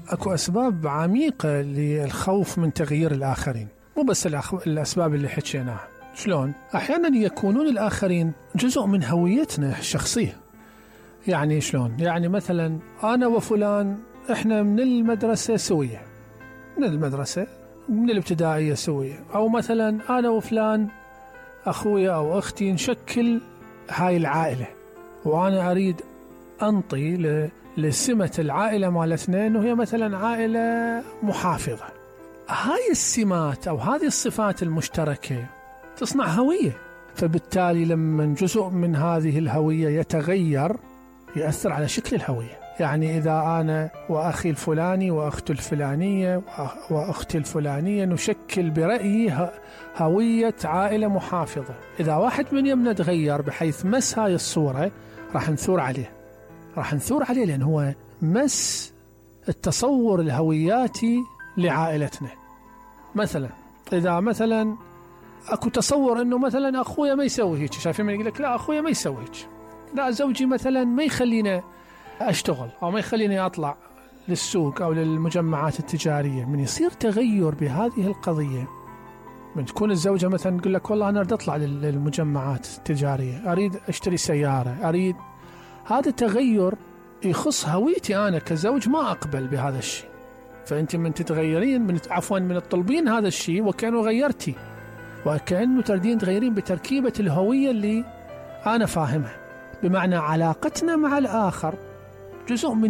أكو أسباب عميقة للخوف من تغيير الآخرين، مو بس الأسباب اللي حكيناها. شلون؟ أحيانا يكونون الآخرين جزء من هويتنا الشخصية. يعني شلون؟ يعني مثلا أنا وفلان إحنا من المدرسة سوية، من الابتدائية سوية، أو مثلا أنا وفلان أخويا أو أختي نشكل هاي العائلة، وأنا أريد أنطي لسمة العائلة مالتنا أنه هي مثلا عائلة محافظة. هاي السمات أو هذه الصفات المشتركة تصنع هوية، فبالتالي لما جزء من هذه الهوية يتغير يأثر على شكل الهوية. يعني إذا أنا وأخي الفلاني وأختي الفلانية وأختي الفلانية نشكل برأيي هوية عائلة محافظة، إذا واحد من يمنا تغير بحيث مس هاي الصورة راح نثور عليه لأن هو مس التصور الهوياتي لعائلتنا. مثلا إذا مثلا أكو تصور أنه مثلا أخويا ما يسوي هيك، شايفين من يقول لك لا أخويا ما يسوي هيك، لا زوجي مثلا ما يخلينا أشتغل أو ما يخليني أطلع للسوق أو للمجمعات التجارية. من يصير تغير بهذه القضية، من تكون الزوجة مثلا تقول لك والله أنا أريد أطلع للمجمعات التجارية، أريد أشتري سيارة، أريد، هذا تغير يخص هويتي أنا كزوج، ما أقبل بهذا الشيء. فأنت من تتغيرين من الطلبين هذا الشيء وكأنه غيرتي، وكأنه تردين تغيرين بتركيبة الهوية اللي أنا فاهمها. بمعنى علاقتنا مع الآخر جزء من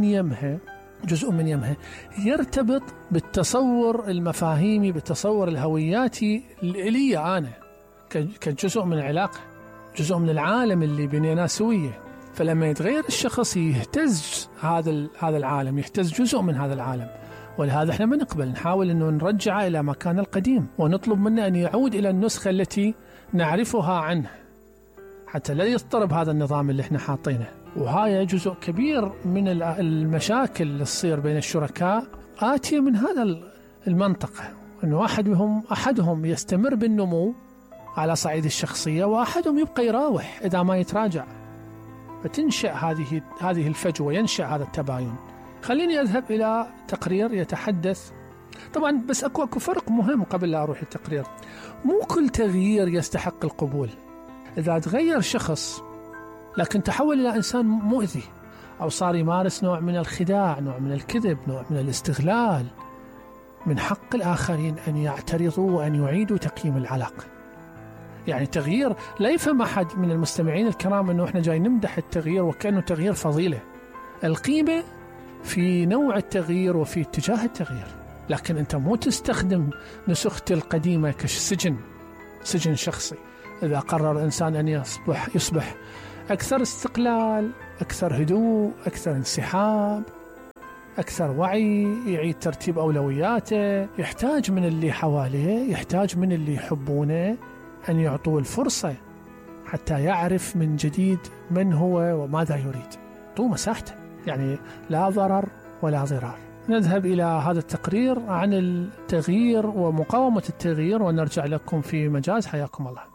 يمها يرتبط بالتصور المفاهيمي، بالتصور الهوياتي اللي أنا كجزء من العلاقة، جزء من العالم اللي بيننا سوية. فلما يتغير الشخص يهتز هذا العالم، يهتز جزء من هذا العالم، ولهذا احنا ما نقبل، نحاول انه نرجعه الى مكان القديم ونطلب منه ان يعود الى النسخة التي نعرفها عنه حتى لا يضطرب هذا النظام اللي احنا حاطينه. وهاي جزء كبير من المشاكل اللي تصير بين الشركاء آتية من هذا المنطقة، انه احدهم يستمر بالنمو على صعيد الشخصية، واحدهم يبقى يراوح اذا ما يتراجع، فتنشأ هذه الفجوة، ينشأ هذا التباين. خليني أذهب إلى تقرير يتحدث، طبعا بس أكو فرق مهم قبل لا أروح التقرير. مو كل تغيير يستحق القبول. إذا تغير شخص لكن تحول إلى إنسان مؤذي، أو صار يمارس نوع من الخداع، نوع من الكذب، نوع من الاستغلال، من حق الآخرين أن يعترضوا وأن يعيدوا تقييم العلاقة. يعني تغيير لا يفهم أحد من المستمعين الكرام أنه إحنا جاي نمدح التغيير وكأنه تغيير فضيلة. القيمة في نوع التغيير وفي اتجاه التغيير، لكن أنت مو تستخدم نسختي القديمة كسجن شخصي. إذا قرر إنسان أن يصبح أكثر استقلال، أكثر هدوء، أكثر انسحاب، أكثر وعي، يعيد ترتيب أولوياته، يحتاج من اللي حواليه، يحتاج من اللي يحبونه أن يعطوه الفرصة حتى يعرف من جديد من هو وماذا يريد. طو مساحته، يعني لا ضرر ولا ضرار. نذهب إلى هذا التقرير عن التغيير ومقاومة التغيير ونرجع لكم في مجاز. حياكم الله.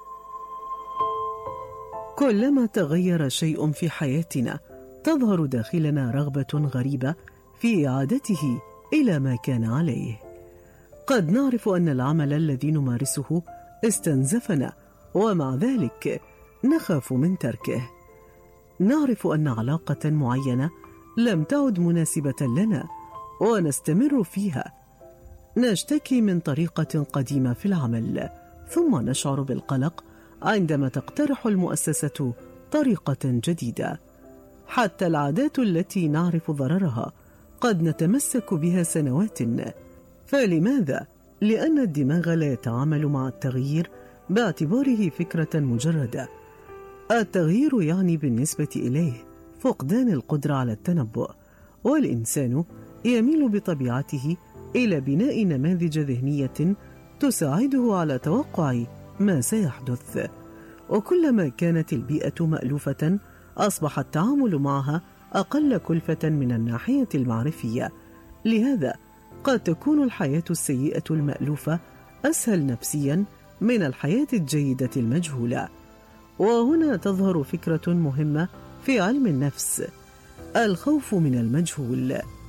كلما تغير شيء في حياتنا تظهر داخلنا رغبة غريبة في إعادته إلى ما كان عليه. قد نعرف أن العمل الذي نمارسه استنزفنا، ومع ذلك نخاف من تركه. نعرف أن علاقة معينة لم تعد مناسبة لنا ونستمر فيها. نشتكي من طريقة قديمة في العمل، ثم نشعر بالقلق عندما تقترح المؤسسة طريقة جديدة. حتى العادات التي نعرف ضررها قد نتمسك بها سنوات. فلماذا؟ لأن الدماغ لا يتعامل مع التغيير باعتباره فكرة مجردة. التغيير يعني بالنسبة إليه فقدان القدرة على التنبؤ، والإنسان يميل بطبيعته إلى بناء نماذج ذهنية تساعده على توقع ما سيحدث. وكلما كانت البيئة مألوفة أصبح التعامل معها أقل كلفة من الناحية المعرفية. لهذا قد تكون الحياة السيئة المألوفة أسهل نفسيا من الحياة الجيدة المجهولة. وهنا تظهر فكرة مهمة في علم النفس: الخوف من المجهول.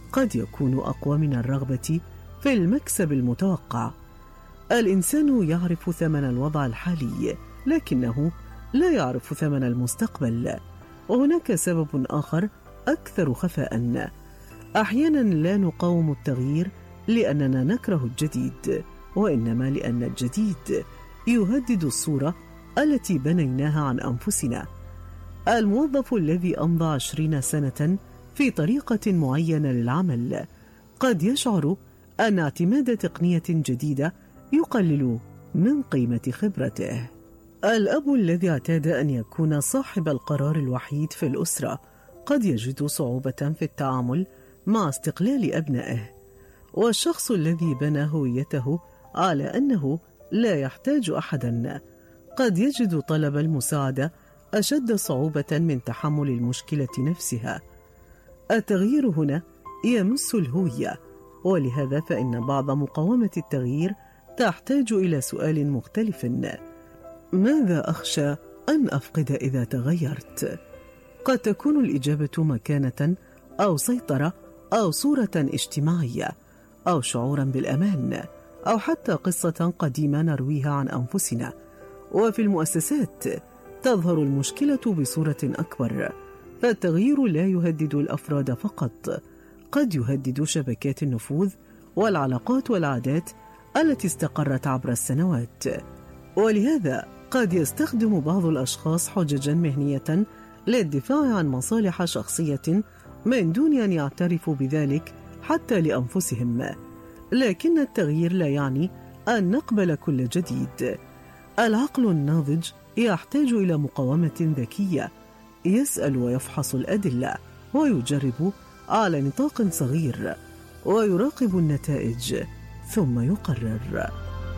قد يكون أقوى من الرغبة في المكسب المتوقع. الإنسان يعرف ثمن الوضع الحالي، لكنه لا يعرف ثمن المستقبل. وهناك سبب آخر أكثر خفاءً. أحياناً لا نقاوم التغيير لأننا نكره الجديد، وإنما لأن الجديد يهدد الصورة التي بنيناها عن أنفسنا. الموظف الذي أمضى 20 سنة في طريقة معينة للعمل قد يشعر أن اعتماد تقنية جديدة يقلل من قيمة خبرته. الأب الذي اعتاد أن يكون صاحب القرار الوحيد في الأسرة قد يجد صعوبة في التعامل مع استقلال أبنائه. والشخص الذي بنى هويته على أنه لا يحتاج أحدا قد يجد طلب المساعدة أشد صعوبة من تحمل المشكلة نفسها. التغيير هنا يمس الهوية، ولهذا فإن بعض مقاومة التغيير تحتاج إلى سؤال مختلف: ماذا أخشى أن أفقد إذا تغيرت؟ قد تكون الإجابة مكانة أو سيطرة أو صورة اجتماعية أو شعورا بالأمان أو حتى قصة قديمة نرويها عن أنفسنا. وفي المؤسسات تظهر المشكلة بصورة أكبر، فالتغيير لا يهدد الأفراد فقط، قد يهدد شبكات النفوذ والعلاقات والعادات التي استقرت عبر السنوات. ولهذا قد يستخدم بعض الأشخاص حججا مهنية للدفاع عن مصالح شخصية من دون أن يعترفوا بذلك حتى لأنفسهم. لكن التغيير لا يعني أن نقبل كل جديد. العقل الناضج يحتاج إلى مقاومة ذكية، يسأل ويفحص الأدلة ويجرب على نطاق صغير ويراقب النتائج ثم يقرر.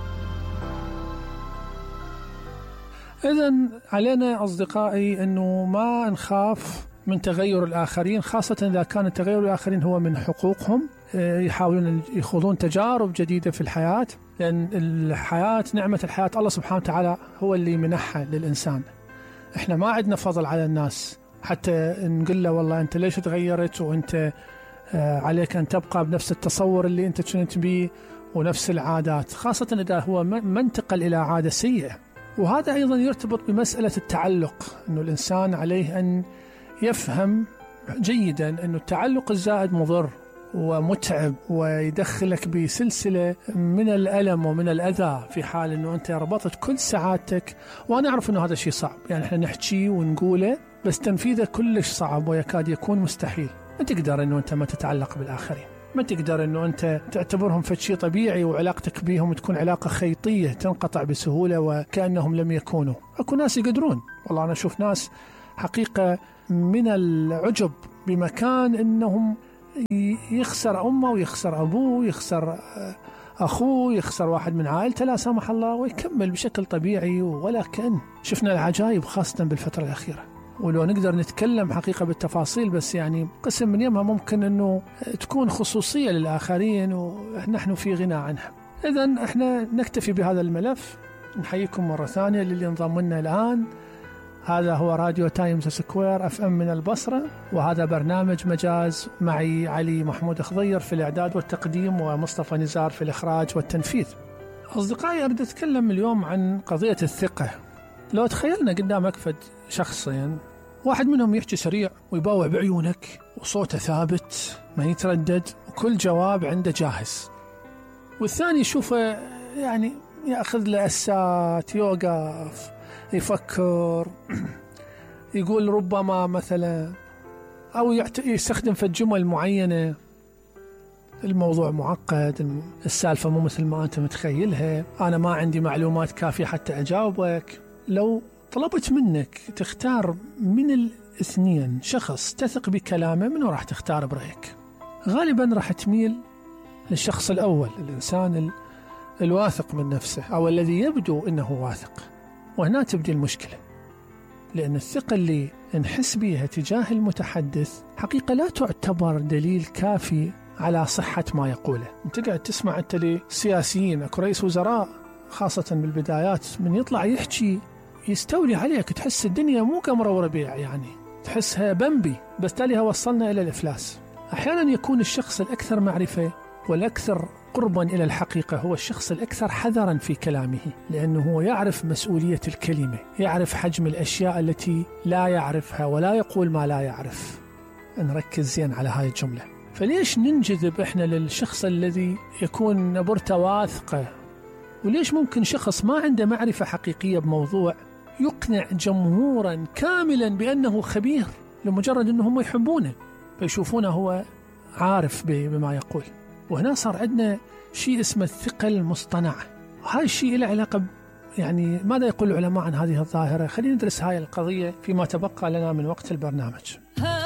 إذن علينا أصدقائي أنه ما نخاف من تغير الآخرين، خاصة إذا كان تغير الآخرين هو من حقوقهم. يحاولون يخوضون تجارب جديدة في الحياة، لأن الحياة نعمة الحياة الله سبحانه وتعالى هو اللي منحها للإنسان. إحنا ما عندنا فضل على الناس حتى نقول له والله أنت ليش تغيرت وأنت عليك أن تبقى بنفس التصور اللي أنت كنت به ونفس العادات، خاصة إذا هو ما انتقل إلى عادة سيئة. وهذا أيضا يرتبط بمسألة التعلق، أنه الإنسان عليه أن يفهم جيدا أنه التعلق الزائد مضر ومتعب ويدخلك بسلسلة من الألم ومن الأذى في حال أنه أنت ربطت كل سعادتك. وأنا أعرف أنه هذا شيء صعب، يعني إحنا نحكي ونقوله بس تنفيذه كلش صعب ويكاد يكون مستحيل. ما تقدر أنه أنت ما تتعلق بالآخرين، ما تقدر أنه أنت تعتبرهم شيء طبيعي وعلاقتك بهم تكون علاقة خيطية تنقطع بسهولة وكأنهم لم يكونوا. أكو ناس يقدرون، والله أنا أشوف ناس حقيقة من العجب بمكان أنهم يخسر أمه ويخسر أبوه ويخسر أخوه، يخسر واحد من عائلته لا سمح الله، ويكمل بشكل طبيعي ولا كأن. شفنا العجائب خاصة بالفترة الأخيرة، ولو نقدر نتكلم حقيقة بالتفاصيل، بس يعني قسم من يمها ممكن أنه تكون خصوصية للآخرين ونحن في غنى عنها. إذن احنا نكتفي بهذا الملف. نحييكم مرة ثانية للي انضم لنا الآن. هذا هو راديو تايمز سكوير FM من البصرة، وهذا برنامج مجاز معي علي محمود خضير في الإعداد والتقديم، ومصطفى نزار في الإخراج والتنفيذ. أصدقائي، أريد أتكلم اليوم عن قضية الثقة. لو تخيلنا قدامك فد شخصين، واحد منهم يحكي سريع ويباوع بعيونك وصوته ثابت ما يتردد وكل جواب عنده جاهز، والثاني يشوفه يعني يأخذ له أسات، يوقف يفكر، يقول ربما مثلا، أو يستخدم في الجمل معينة. الموضوع معقد، السالفة مو مثل ما أنت متخيلها، أنا ما عندي معلومات كافية حتى أجاوبك. لو طلبت منك تختار من الاثنين شخص تثق بكلامه، منو راح تختار برأيك؟ غالبا راح تميل للشخص الأول، الإنسان الواثق من نفسه أو الذي يبدو أنه واثق. وهنا تبدي المشكلة، لأن الثقة اللي نحس بها تجاه المتحدث حقيقة لا تعتبر دليل كافي على صحة ما يقوله. انت قاعد تسمع انت لسياسيين، اكو رئيس وزراء خاصة بالبدايات من يطلع يحكي يستولي عليك، تحس الدنيا مو قمر وربيع، يعني تحسها بمبي، بس تاليها وصلنا إلى الإفلاس. أحيانا يكون الشخص الأكثر معرفة والأكثر قربا إلى الحقيقة هو الشخص الأكثر حذرا في كلامه، لأنه هو يعرف مسؤولية الكلمة، يعرف حجم الأشياء التي لا يعرفها ولا يقول ما لا يعرف. نركز زين على هاي الجملة. فليش ننجذب إحنا للشخص الذي يكون نبرته واثقة؟ وليش ممكن شخص ما عنده معرفة حقيقية بموضوع يقنع جمهورا كاملا بأنه خبير لمجرد أنهم يحبونه فيشوفونه هو عارف بما يقول؟ وهنا صار عندنا شيء اسمه الثقة المصطنعة. هاي الشيء له علاقة يعني ماذا يقول العلماء عن هذه الظاهرة؟ خلينا ندرس هاي القضية فيما تبقى لنا من وقت البرنامج.